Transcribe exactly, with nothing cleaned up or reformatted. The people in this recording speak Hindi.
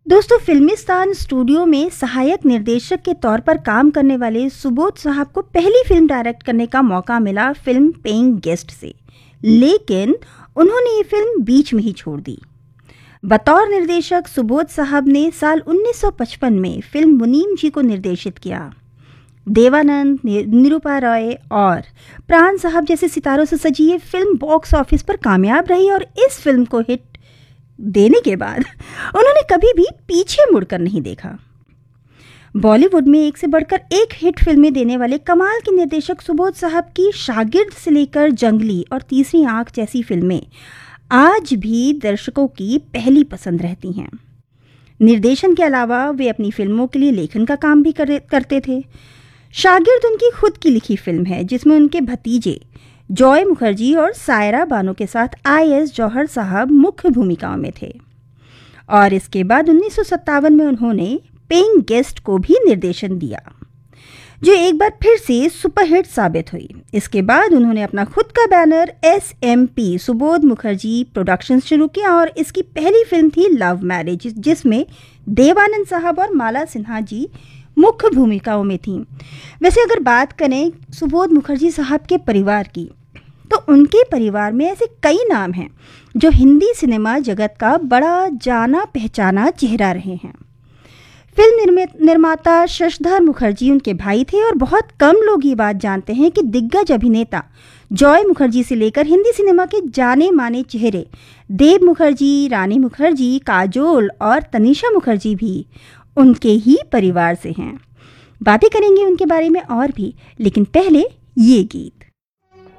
दोस्तों, फिल्मिस्तान स्टूडियो में सहायक निर्देशक के तौर पर काम करने वाले सुबोध साहब को पहली फिल्म डायरेक्ट करने का मौका मिला फिल्म पेइंग गेस्ट से, लेकिन उन्होंने ये फिल्म बीच में ही छोड़ दी। बतौर निर्देशक सुबोध साहब ने साल उन्नीस सौ पचपन में फिल्म मुनीम जी को निर्देशित किया। देवानंद, निरूपा रॉय और प्राण साहब जैसे सितारों से सजी ये फिल्म बॉक्स ऑफिस पर कामयाब रही और इस फिल्म को हिट देने के बाद उन्होंने कभी भी पीछे मुड़कर नहीं देखा। बॉलीवुड में एक से बढ़कर एक हिट फिल्में देने वाले कमाल के निर्देशक सुबोध साहब की शागिर्द से लेकर जंगली और तीसरी आंख जैसी फिल्में आज भी दर्शकों की पहली पसंद रहती हैं। निर्देशन के अलावा वे अपनी फिल्मों के लिए लेखन का काम भी कर, करते थे। शागिर्द उनकी खुद की लिखी फिल्म है जिसमें उनके भतीजे जॉय मुखर्जी और सायरा बानो के साथ आई एस जौहर साहब मुख्य भूमिकाओं में थे। और इसके बाद उन्नीस सौ सत्तावन में उन्होंने पेइंग गेस्ट को भी निर्देशन दिया, जो एक बार फिर से सुपरहिट साबित हुई। इसके बाद उन्होंने अपना खुद का banner S M P Subodh Mukherjee productions शुरू किया और इसकी पहली फिल्म थी लव मैरिज, जिसमें देवानंद साहब और माला सिन्हा जी मुख्य भूमिकाओं में थीं। वैसे अगर बात करें सुबोध मुखर्जी साहब के परिवार की, तो उनके परिवार में ऐसे कई नाम हैं जो हिंदी सिनेमा जगत का बड़ा जाना पहचाना चेहरा रहे हैं। फिल्म निर्माता शशधर मुखर्जी उनके भाई थे और बहुत कम लोग ये बात जानते हैं कि दिग्गज अभिनेता जॉय मुखर्जी से लेकर हिंदी सिनेमा के जाने माने चेहरे देव मुखर्जी, रानी मुखर्जी, काजोल और तनिषा मुखर्जी भी उनके ही परिवार से हैं। बातें करेंगे उनके बारे में और भी, लेकिन पहले ये गीत।